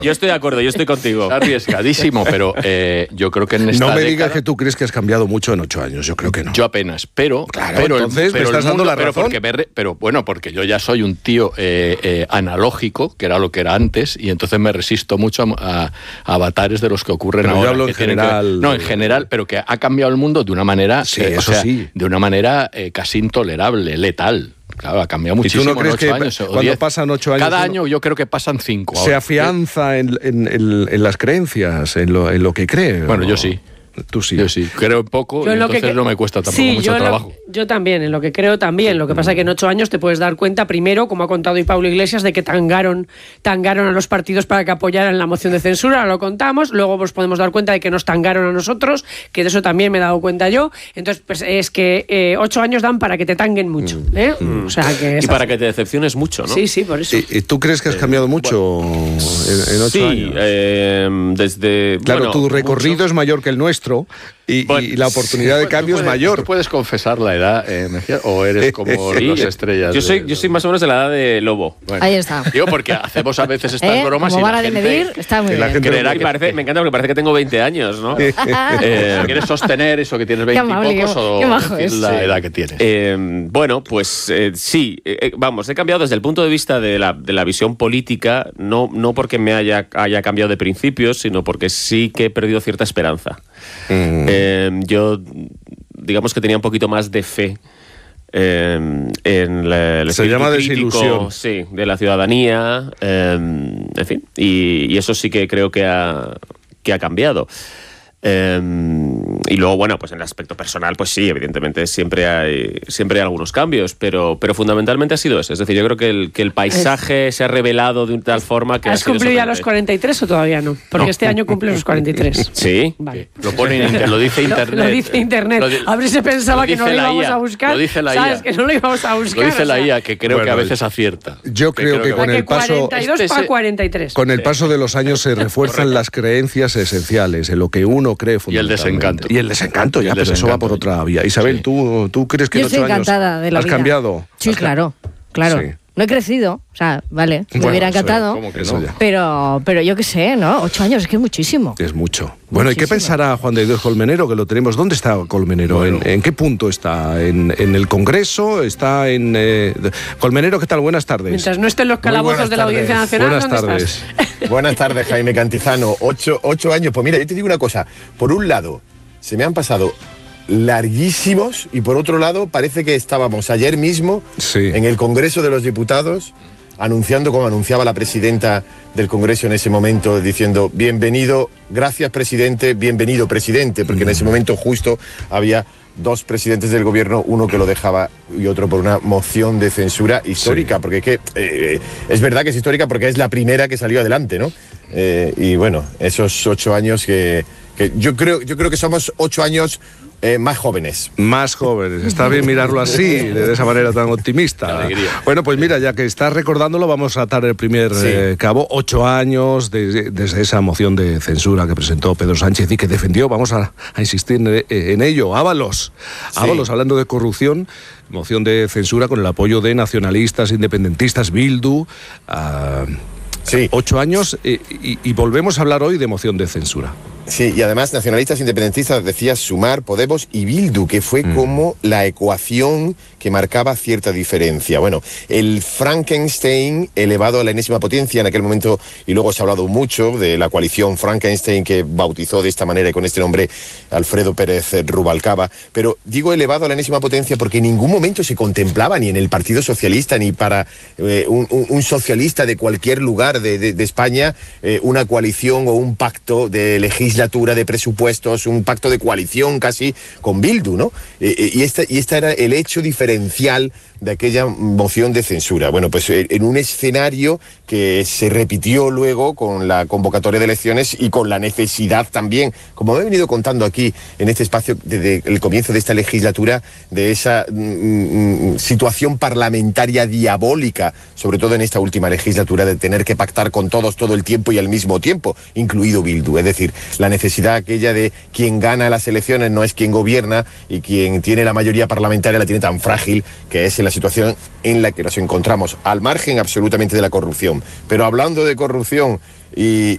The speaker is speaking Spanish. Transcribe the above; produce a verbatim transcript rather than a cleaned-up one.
Yo estoy de acuerdo, yo estoy contigo. Es arriesgadísimo, pero eh, yo creo que en esta No me década, digas que tú crees que has cambiado mucho en ocho años, yo creo que no. Yo apenas, pero... Claro, pero entonces el, pero me estás el dando mundo, la pero razón. Porque me re, pero bueno, porque yo ya soy un tío eh, eh, analógico, que era lo que era antes, y entonces me resisto mucho a, a, a avatares de los que ocurren pero ahora. Yo hablo que en general... Que, no, en general, pero que ha cambiado el mundo de una manera... Sí, eh, eso o sea, sí. de una manera eh, casi intolerable, letal. Claro, ha cambiado muchísimo. ¿Y tú no crees en ocho que años, cuando diez, pasan ocho años... Cada uno, año yo creo que pasan cinco. Se ahora. afianza en, en, en, en las creencias, en lo, en lo que cree. Bueno, ¿o? yo sí. Tú sí. Yo sí. Creo poco, Yo y en lo que entonces cre- no me cuesta tampoco sí, mucho yo en lo- trabajo. Yo también, en lo que creo también. Lo que pasa es que en ocho años te puedes dar cuenta, primero, como ha contado hoy Pablo Iglesias, de que tangaron, tangaron a los partidos para que apoyaran la moción de censura, ahora lo contamos. Luego nos podemos dar cuenta de que nos tangaron a nosotros, que de eso también me he dado cuenta yo. Entonces, pues es que eh, ocho años dan para que te tanguen mucho. ¿eh? Mm. O sea, que Y para que te decepciones mucho, ¿no? Sí, sí, por eso. ¿Y, y tú crees que has cambiado mucho en, en ocho sí, años? Eh, desde... Claro, bueno, tu recorrido mucho. es mayor que el nuestro y, Bueno, y la oportunidad de Tú cambio es puedes- mayor. ¿Tú puedes confesar la edad, eh, Mejía, o eres como Sí, las estrellas? Yo soy, de- yo soy más o menos de la edad de Lobo. Bueno, Ahí está. Digo, porque hacemos a veces estas ¿Eh? bromas Como y la vara de gente medir, está muy que la bien. gente- creerá Y que, parece, me encanta porque parece que tengo veinte años, ¿no? eh, ¿Quieres sostener eso que tienes veinte y amable, pocos qué- o qué majo decir es. la Sí. edad que tienes? Eh, bueno, pues eh, sí, eh, eh, vamos, he cambiado desde el punto de vista de la, de la visión política, no, no porque me haya, haya cambiado de principios, sino porque sí que he perdido cierta esperanza. Mm. Eh, yo, digamos que tenía un poquito más de fe eh, en la, el Se espíritu llama crítico, desilusión. sí, de la ciudadanía, eh, en fin, y, y eso sí que creo que ha, que ha cambiado. Eh, y luego, bueno, pues en el aspecto personal, pues sí, evidentemente siempre hay, siempre hay algunos cambios, pero, pero fundamentalmente ha sido eso. Es decir, yo creo que el, que el paisaje se ha revelado de tal forma que ha ¿Has sido cumplido ya los sorprendente. cuarenta y tres o todavía no? Porque este año cumple los cuarenta y tres. Sí. Vale. Lo pone en inter- lo dice Lo- internet. Lo, dice internet. Lo di- a ver si pensaba lo que no dice lo la íbamos I A, a buscar. Lo dice la I A. ¿Sabes? Que no lo íbamos a buscar. Lo dice o la sea, I A, que creo Bueno, que a veces acierta. Yo creo que o con sea, el paso... cuarenta y dos Este para se- cuarenta y tres. Con el paso de los años se refuerzan las creencias esenciales, en lo que uno cree fundamentalmente. desencanto. Y el desencanto, Y ya, el pues eso va desencanto. por otra vía. Isabel, Sí. ¿tú, ¿tú crees que Yo en estoy ocho años encantada de la has vida. cambiado? Sí, Has ca- claro, claro. Sí. No he crecido, o sea, vale, me Bueno, hubiera eso ya, encantado, ¿cómo que Eso no? ya. pero, pero yo qué sé, ¿no? Ocho años, es que es muchísimo. Es mucho. Bueno, ¿y qué Muchísimo. pensará Juan de Dios Colmenero, que lo tenemos? ¿Dónde está Colmenero? ¿En, en qué punto está? ¿En, en el Congreso? ¿Está en...? Eh... Colmenero, ¿qué tal? Buenas tardes. Mientras no estén los calabozos buenas de la Audiencia tardes. Nacional, Buenas ¿dónde tardes. estás? Buenas tardes, Jaime Cantizano. Ocho, ocho años. Pues mira, yo te digo una cosa. Por un lado, se me han pasado larguísimos y por otro lado, parece que estábamos ayer mismo Sí. en el Congreso de los Diputados anunciando, como anunciaba la presidenta del Congreso en ese momento, diciendo bienvenido, gracias presidente, bienvenido presidente, porque en ese momento justo había dos presidentes del gobierno, uno que lo dejaba y otro por una moción de censura histórica, porque es que eh, es verdad que es histórica porque es la primera que salió adelante, ¿no? Eh, y bueno, esos ocho años que, que yo creo, yo creo que somos ocho años eh, más jóvenes. Más jóvenes. Está bien mirarlo así, de esa manera tan optimista. Bueno, pues mira, ya que estás recordándolo, vamos a atar el primer Sí. eh, cabo. Ocho años de- desde esa moción de censura que presentó Pedro Sánchez y que defendió. Vamos a, a insistir en, en ello. Ábalos. Sí. Ábalos, hablando de corrupción. Moción de censura con el apoyo de nacionalistas, independentistas, Bildu. ah, Sí. Ocho años eh, y, y volvemos a hablar hoy de moción de censura. Sí, y además nacionalistas independentistas decía Sumar, Podemos y Bildu, que fue como la ecuación que marcaba cierta diferencia. Bueno, el Frankenstein elevado a la enésima potencia en aquel momento, y luego se ha hablado mucho de la coalición Frankenstein que bautizó de esta manera y con este nombre Alfredo Pérez Rubalcaba, pero digo elevado a la enésima potencia porque en ningún momento se contemplaba ni en el Partido Socialista ni para eh, un, un- un socialista de cualquier lugar de, de- de España eh, una coalición o un pacto de legislatura, de presupuestos, un pacto de coalición casi con Bildu, ¿no? Eh, eh, y, este, y este era el hecho diferencial de aquella moción de censura. Bueno, pues eh, en un escenario que se repitió luego con la convocatoria de elecciones y con la necesidad también, como he venido contando aquí en este espacio desde el comienzo de esta legislatura, de esa mm, mm, situación parlamentaria diabólica, sobre todo en esta última legislatura, de tener que pactar con todos todo el tiempo y al mismo tiempo, incluido Bildu. Es decir, la necesidad aquella de quien gana las elecciones no es quien gobierna y quien tiene la mayoría parlamentaria la tiene tan frágil, que es en la situación en la que nos encontramos, al margen absolutamente de la corrupción. Pero hablando de corrupción y,